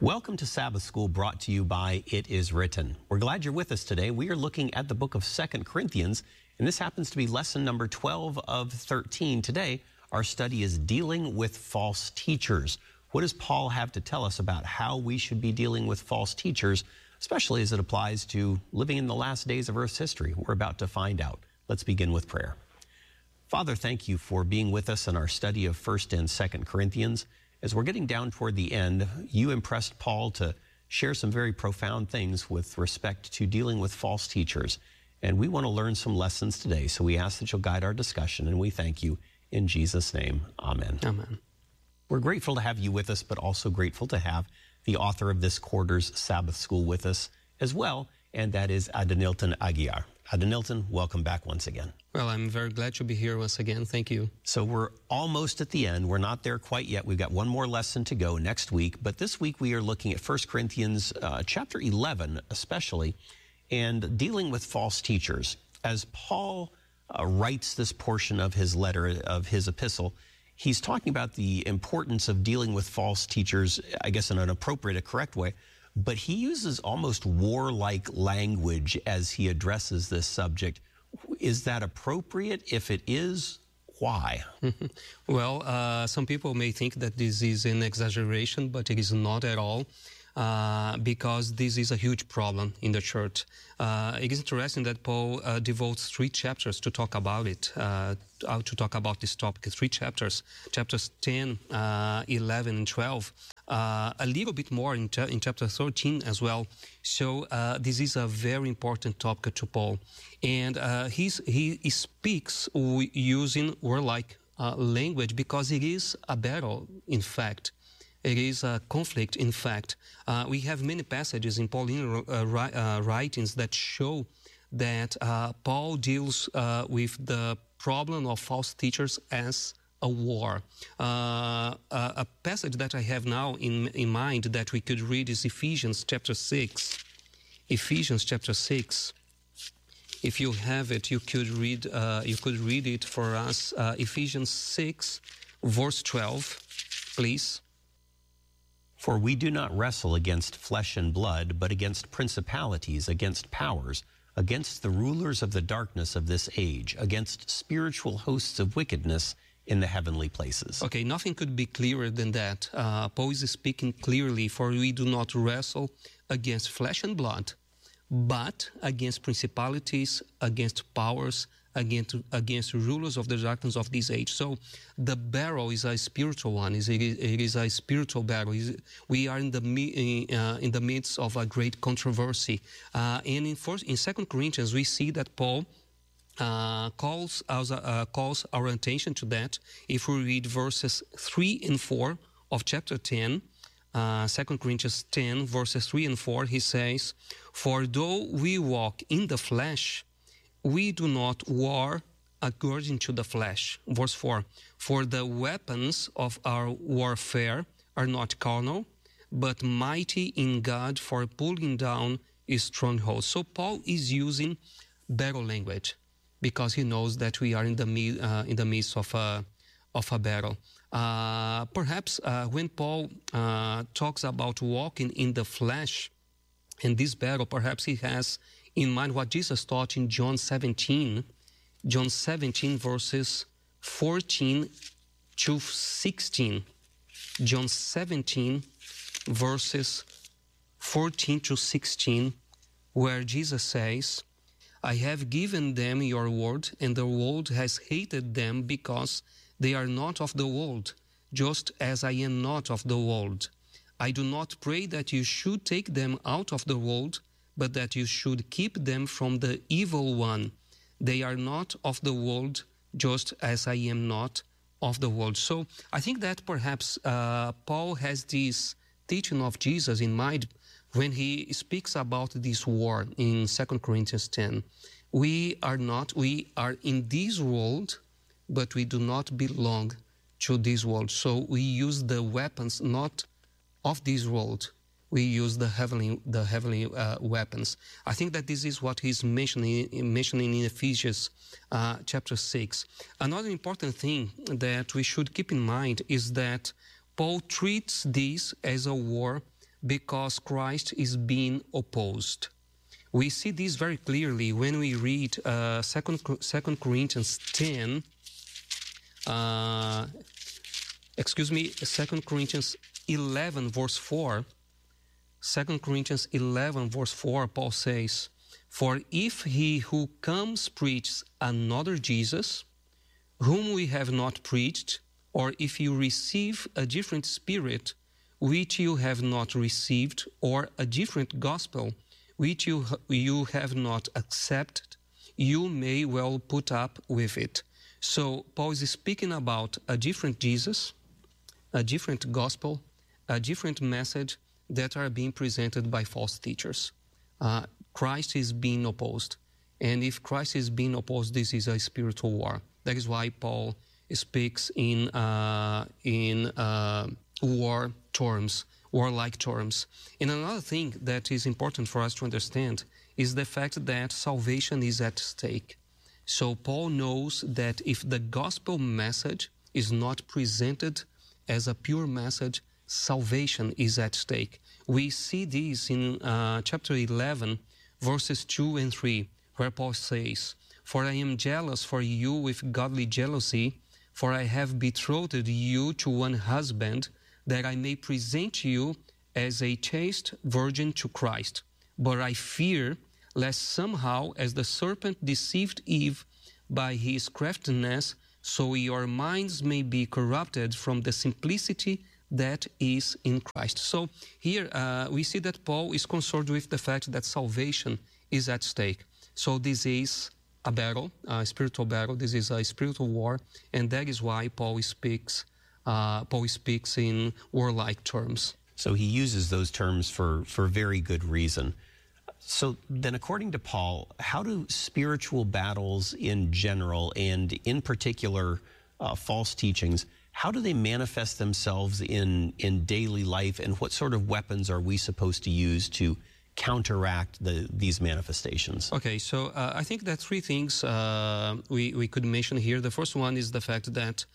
Welcome to Sabbath School, brought to you by It Is Written. We're glad you're with us today. We are looking at the book of 2 Corinthians, and this happens to be lesson number 12 of 13. Today, our study is dealing with false teachers. What does Paul have to tell us about how we should be dealing with false teachers, especially as it applies to living in the last days of Earth's history? We're about to find out. Let's begin with prayer. Father, thank you for being with us in our study of 1 and 2 Corinthians. As we're getting down toward the end, you impressed Paul to share some very profound things with respect to dealing with false teachers. And we want to learn some lessons today, so we ask that you'll guide our discussion, and we thank you in Jesus' name. Amen. Amen. We're grateful to have you with us, but also grateful to have the author of this quarter's Sabbath School with us as well, and that is Adenilton Aguiar. Adenilton, welcome back once again. Well, I'm very glad to be here once again. Thank you. So we're almost at the end. We're not there quite yet. We've got one more lesson to go next week. But this week we are looking at 1 Corinthians chapter 11 especially, and dealing with false teachers. As Paul writes this portion of his letter, of his epistle, he's talking about the importance of dealing with false teachers, I guess in an appropriate, a correct way. But he uses almost warlike language as he addresses this subject. Is that appropriate? If it is, why? Well, some people may think that this is an exaggeration, but it is not at all, because this is a huge problem in the church. It is interesting that Paul devotes 3 chapters to talk about it, to talk about this topic. 3 chapters, chapters 10, 11, and 12. A little bit more in chapter 13 as well. So this is a very important topic to Paul. And he speaks using warlike language because it is a battle, in fact. It is a conflict, in fact. We have many passages in Pauline writings that show that Paul deals with the problem of false teachers as a war. A passage that I have now in mind that we could read is Ephesians chapter 6. Ephesians chapter 6. If you have it, you could read it for us. Ephesians 6, verse 12, please. For we do not wrestle against flesh and blood, but against principalities, against powers, against the rulers of the darkness of this age, against spiritual hosts of wickedness in the heavenly places. Okay, nothing could be clearer than that. Paul is speaking clearly, for we do not wrestle against flesh and blood, but against principalities, against powers, against rulers of the darkness of this age. So the battle is a spiritual one. It is a spiritual battle. We are in the midst of a great controversy. And in 2 Corinthians, we see that Paul calls our attention to that. If we read verses 3 and 4 of chapter 10, 2 Corinthians 10, verses 3 and 4, he says, "For though we walk in the flesh, we do not war according to the flesh." Verse 4, "For the weapons of our warfare are not carnal, but mighty in God for pulling down strongholds." So Paul is using battle language because he knows that we are in the midst of a battle. Perhaps when Paul talks about walking in the flesh in this battle, perhaps he has in mind what Jesus taught in John 17, verses 14 to 16. John 17, verses 14 to 16, where Jesus says, "I have given them your word, and the world has hated them because they are not of the world, just as I am not of the world. I do not pray that you should take them out of the world, but that you should keep them from the evil one. They are not of the world, just as I am not of the world." So I think that perhaps Paul has this teaching of Jesus in mind when he speaks about this war in 2 Corinthians 10. We are in this world, but we do not belong to this world. So we use the weapons not of this world. We use the heavenly weapons. I think that this is what he's mentioning in Ephesians chapter 6. Another important thing that we should keep in mind is that Paul treats this as a war because Christ is being opposed. We see this very clearly when we read 2 Corinthians 10, 2 Corinthians 11, verse 4. 2 Corinthians 11, verse 4, Paul says, "For if he who comes preaches another Jesus, whom we have not preached, or if you receive a different spirit, which you have not received, or a different gospel, which you have not accepted, you may well put up with it." So Paul is speaking about a different Jesus, a different gospel, a different message that are being presented by false teachers. Christ is being opposed. And if Christ is being opposed, this is a spiritual war. That is why Paul speaks in war terms, warlike terms. And another thing that is important for us to understand is the fact that salvation is at stake. So Paul knows that if the gospel message is not presented as a pure message, salvation is at stake. We see this in chapter 11, verses 2 and 3, where Paul says, "For I am jealous for you with godly jealousy, for I have betrothed you to one husband, that I may present you as a chaste virgin to Christ. But I fear lest somehow, as the serpent deceived Eve by his craftiness, so your minds may be corrupted from the simplicity that is in Christ." So here we see that Paul is concerned with the fact that salvation is at stake. So this is a battle, a spiritual battle. This is a spiritual war, and that is why Paul speaks in warlike terms. So he uses those terms for very good reason. So then, according to Paul, how do spiritual battles in general, and in particular false teachings, how do they manifest themselves in daily life, and what sort of weapons are we supposed to use to counteract these manifestations? Okay, so I think that three things we could mention here. The first one is the fact that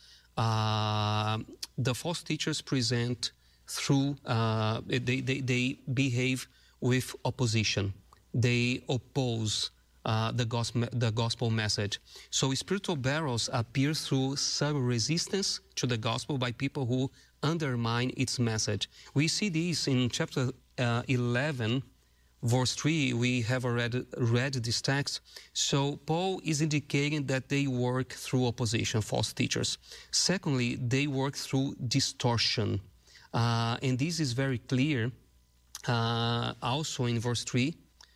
the false teachers present through, they behave with opposition. They oppose the gospel message. So spiritual battles appear through subtle resistance to the gospel by people who undermine its message. We see this in chapter 11, verse 3. We have already read this text. So Paul is indicating that they work through opposition, false teachers. Secondly, they work through distortion. And this is very clear also in verse 3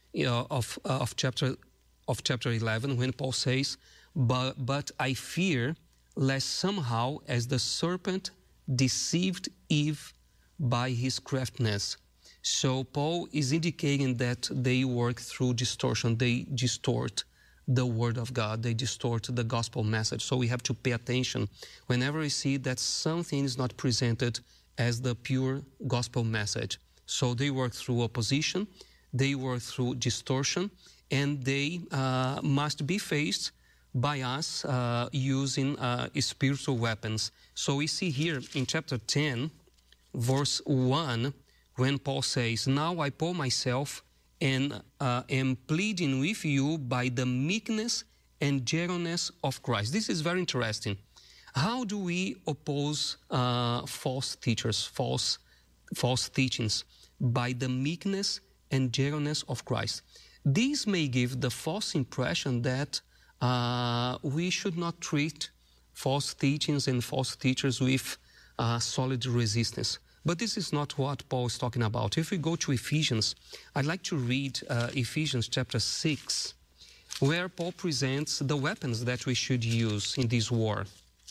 of chapter 11, when Paul says, but I fear lest somehow, as the serpent deceived Eve by his craftiness. So Paul is indicating that they work through distortion. They distort the word of God. They distort the gospel message. So we have to pay attention whenever we see that something is not presented as the pure gospel message. So they work through opposition, they work through distortion, and they must be faced by us using spiritual weapons. So we see here in chapter 10, verse 1, when Paul says, "Now I, Paul myself, and am pleading with you by the meekness and gentleness of Christ." This is very interesting. How do we oppose false teachers, false teachings? By the meekness and gentleness of Christ. This may give the false impression that we should not treat false teachings and false teachers with solid resistance. But this is not what Paul is talking about. If we go to Ephesians, I'd like to read Ephesians chapter 6, where Paul presents the weapons that we should use in this war.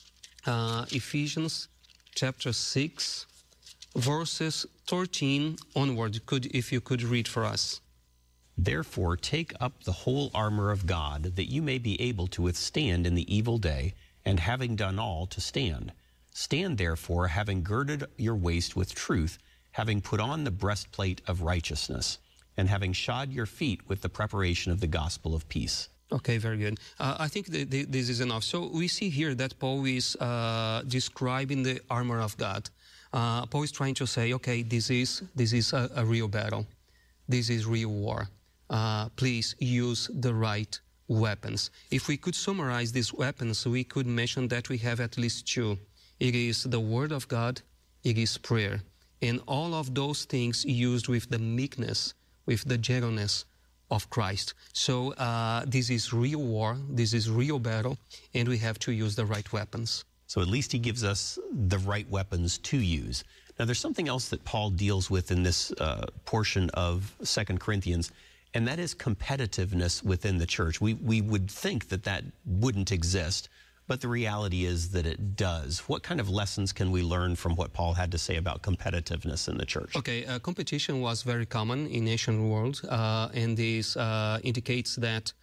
Ephesians chapter 6, verses 13 onward, if you could read for us. "Therefore take up the whole armor of God, that you may be able to withstand in the evil day, and having done all, to stand. Stand therefore, having girded your waist with truth, having put on the breastplate of righteousness, and having shod your feet with the preparation of the gospel of peace." Okay, very good. I think this is enough. So we see here that Paul is describing the armor of God. Paul is trying to say, okay, this is a real battle. This is real war. Please use the right weapons. If we could summarize these weapons, we could mention that we have at least two. It is the Word of God, it is prayer. And all of those things used with the meekness, with the gentleness of Christ. So this is real war, this is real battle, and we have to use the right weapons. So at least he gives us the right weapons to use. Now there's something else that Paul deals with in this portion of 2 Corinthians, and that is competitiveness within the church. We would think that that wouldn't exist, but the reality is that it does. What kind of lessons can we learn from what Paul had to say about competitiveness in the church? Okay, competition was very common in ancient world, and this indicates that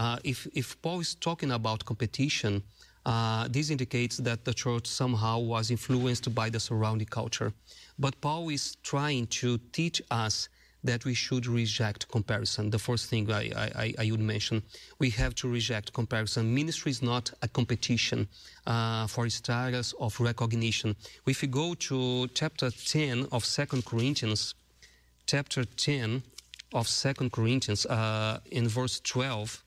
if Paul is talking about competition, this indicates that the church somehow was influenced by the surrounding culture. But Paul is trying to teach us that we should reject comparison. The first thing I would mention, we have to reject comparison. Ministry is not a competition for status of recognition. If you go to chapter 10 of 2 Corinthians, chapter 10 of 2 Corinthians, in verse 12,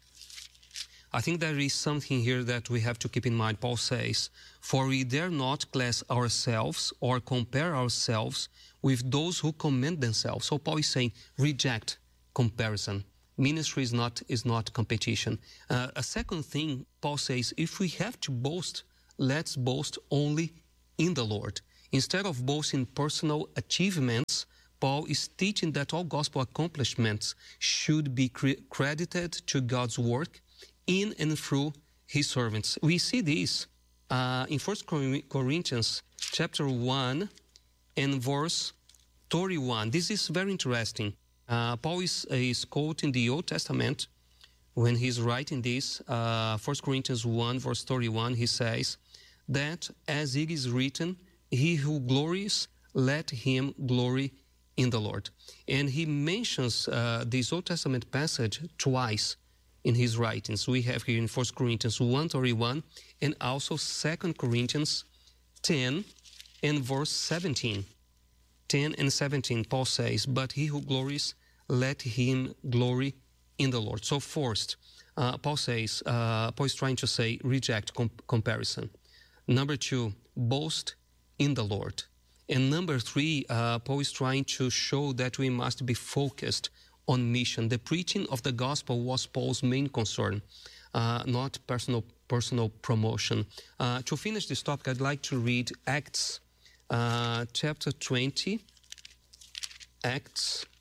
I think there is something here that we have to keep in mind. Paul says, "For we dare not class ourselves or compare ourselves with those who commend themselves." So Paul is saying, reject comparison. Ministry is not competition. A second thing, Paul says, if we have to boast, let's boast only in the Lord. Instead of boasting personal achievements, Paul is teaching that all gospel accomplishments should be credited to God's work in and through his servants. We see this in 1 Corinthians chapter 1 and verse 31. This is very interesting. Paul is quoting the Old Testament when he's writing this. 1 Corinthians 1 verse 31, he says that as it is written, he who glories, let him glory in the Lord. And he mentions this Old Testament passage twice in his writings. We have here in 1 Corinthians 1:31 and also 2 Corinthians 10 and verse 17. 10 and 17, Paul says, "But he who glories, let him glory in the Lord." So first, Paul is trying to say, reject comparison. Number two, boast in the Lord. And number three, Paul is trying to show that we must be focused on mission. The preaching of the gospel was Paul's main concern, not personal promotion. To finish this topic, I'd like to read Acts chapter 20. Acts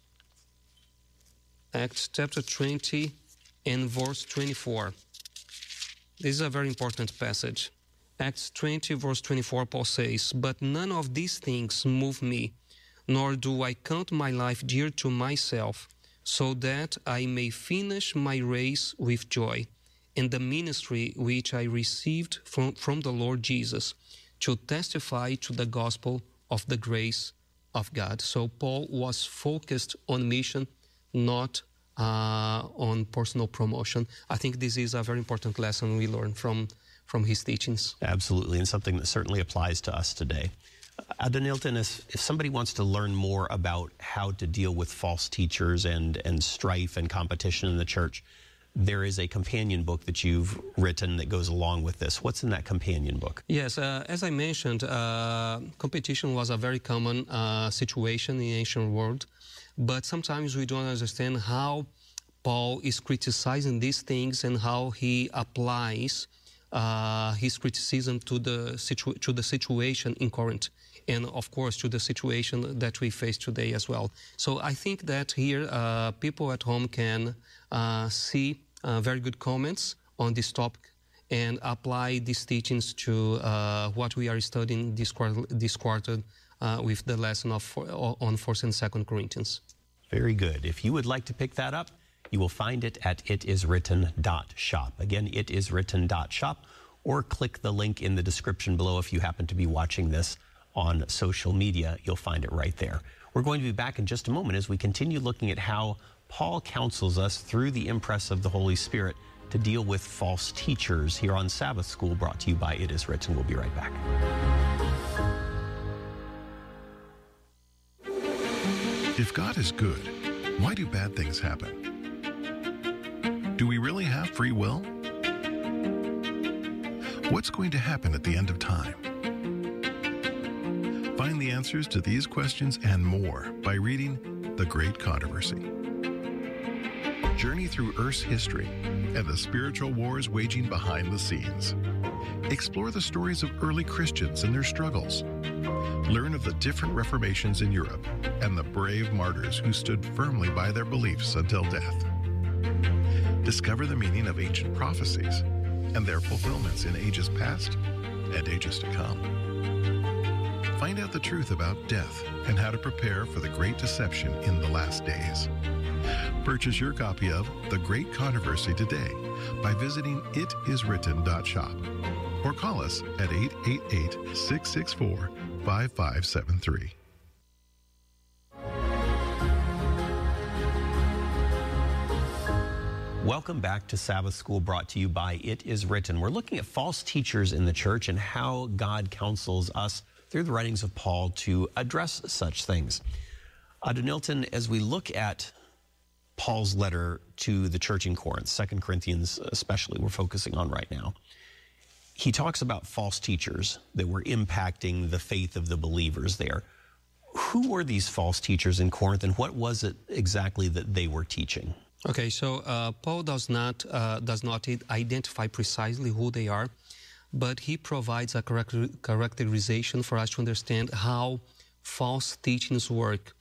chapter 20 and verse 24. This is a very important passage. Acts 20 verse 24, Paul says, "But none of these things move me, nor do I count my life dear to myself, so that I may finish my race with joy, and the ministry which I received from the Lord Jesus, to testify to the gospel of the grace of God." So Paul was focused on mission, not on personal promotion. I think this is a very important lesson we learn from his teachings. Absolutely, and something that certainly applies to us today. Adonilton, if somebody wants to learn more about how to deal with false teachers and strife and competition in the church, there is a companion book that you've written that goes along with this. What's in that companion book? Yes, as I mentioned, competition was a very common situation in the ancient world, but sometimes we don't understand how Paul is criticizing these things and how he applies his criticism to the situation in Corinth, and of course to the situation that we face today as well. So I think that here people at home can see very good comments on this topic and apply these teachings to what we are studying this quarter with the lesson on 1st and 2nd Corinthians. Very good. If you would like to pick that up, you will find it at itiswritten.shop. Again, itiswritten.shop, or click the link in the description below if you happen to be watching this on social media. You'll find it right there. We're going to be back in just a moment as we continue looking at how Paul counsels us through the impress of the Holy Spirit to deal with false teachers here on Sabbath School, brought to you by It Is Written. We'll be right back. If God is good, why do bad things happen? Do we really have free will? What's going to happen at the end of time? Find the answers to these questions and more by reading The Great Controversy. Journey through Earth's history and the spiritual wars waging behind the scenes. Explore the stories of early Christians and their struggles. Learn of the different reformations in Europe and the brave martyrs who stood firmly by their beliefs until death. Discover the meaning of ancient prophecies and their fulfillments in ages past and ages to come. Find out the truth about death and how to prepare for the great deception in the last days. Purchase your copy of The Great Controversy today by visiting itiswritten.shop or call us at 888-664-5573. Welcome back to Sabbath School, brought to you by It Is Written. We're looking at false teachers in the church and how God counsels us through the writings of Paul to address such things. Denilton, as we look at Paul's letter to the church in Corinth, 2 Corinthians especially, we're focusing on right now, he talks about false teachers that were impacting the faith of the believers there. Who were these false teachers in Corinth, and what was it exactly that they were teaching? Okay, so Paul does not identify precisely who they are, but he provides a characterization for us to understand how false teachings work.